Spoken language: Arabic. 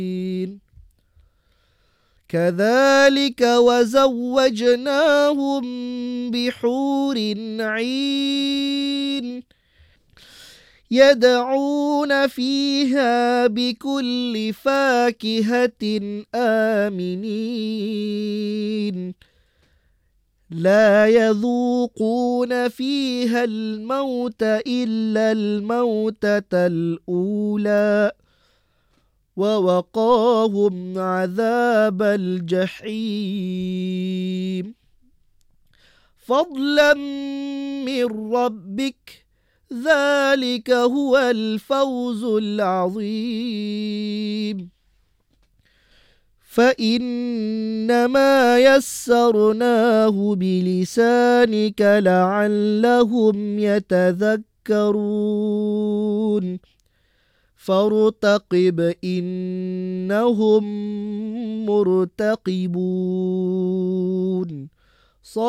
كذلك وزوجناهم بحور عين يدعون فيها بكل فاكهة آمنين لا يذوقون فيها الموت إلا الموتة الأولى ووقاهم عذاب الجحيم فضلا من ربك ذلك هو الفوز العظيم فإنما يسرناه بلسانك لعلهم يتذكرون فارتقب إنهم مرتقبون